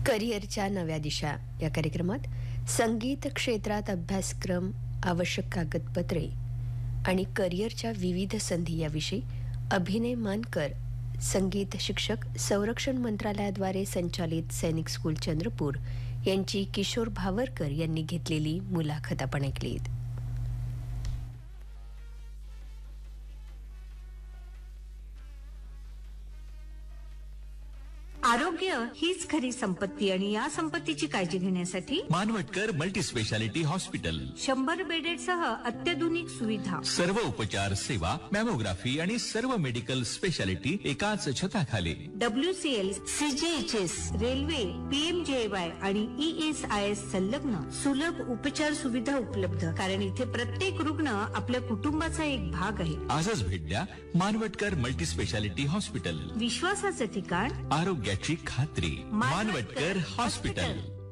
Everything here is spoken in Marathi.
करिअरच्या नव्या दिशा या कार्यक्रमात संगीत क्षेत्रात अभ्यासक्रम, आवश्यक कागदपत्रे आणि करिअरच्या विविध संधी याविषयी अभिनय मानकर, संगीत शिक्षक, संरक्षण मंत्रालयाद्वारे संचालित सैनिक स्कूल चंद्रपूर यांची किशोर भावरकर यांनी घेतलेली मुलाखत आपण ऐकली. आरोग्य हीच खरी संपत्ती आणि या संपत्तीची काळजी घेण्यासाठी Manwatkar multi speciality hospital 100 bedded सह अत्याधुनिक सुविधा, सर्व उपचार सेवा, मॅमोग्राफी आणि सर्व मेडिकल स्पेशालिटी एकाच छताखाली. WCL, CGHS, रेल्वे, PMJY आणि ESIS संलग्न सुलभ उपचार सुविधा उपलब्ध. कारण इथे प्रत्येक रुग्ण आपल्या कुटुंबाचा एक भाग आहे. आजच भेट द्या मानवटकर मल्टी स्पेशालिटी हॉस्पिटल. विश्वासाचं ठिकाण, आरोग्याची खात्री. मानवटकर हॉस्पिटल.